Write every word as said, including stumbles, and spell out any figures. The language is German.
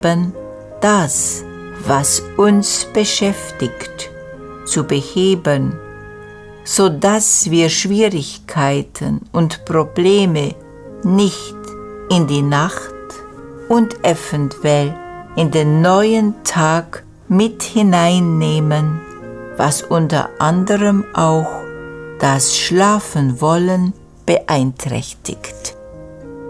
das, was uns beschäftigt, zu beheben, sodass wir Schwierigkeiten und Probleme nicht in die Nacht und eventuell in den neuen Tag mit hineinnehmen, was unter anderem auch das Schlafenwollen beeinträchtigt.